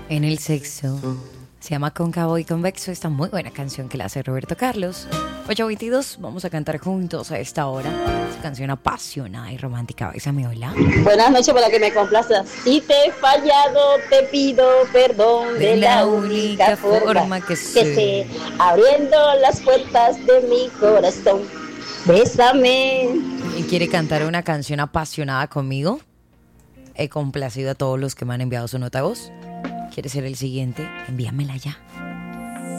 en el sexo. Se llama Cóncavo y Convexo, esta muy buena canción que la hace Roberto Carlos. 8:22, vamos a cantar juntos a esta hora. Esa canción apasionada y romántica. Bésame, hola. Buenas noches, para que me complazcas. Si te he fallado, te pido perdón De la única forma que sé. Abriendo las puertas de mi corazón. Bésame. ¿Quién quiere cantar una canción apasionada conmigo? He complacido a todos los que me han enviado su nota de voz. ¿Quieres ser el siguiente? Envíamela ya.